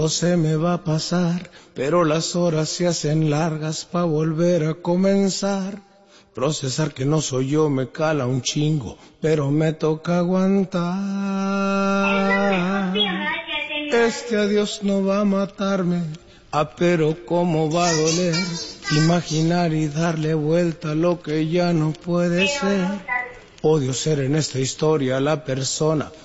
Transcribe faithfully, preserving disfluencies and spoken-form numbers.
se me va a pasar, pero las horas se hacen largas pa' volver a comenzar. Procesar que no soy yo me cala un chingo, pero me toca aguantar. Este adiós no va a matarme, ah, pero cómo va a doler. Imaginar y darle vuelta a lo que ya no puede ser. Odio ser en esta historia la persona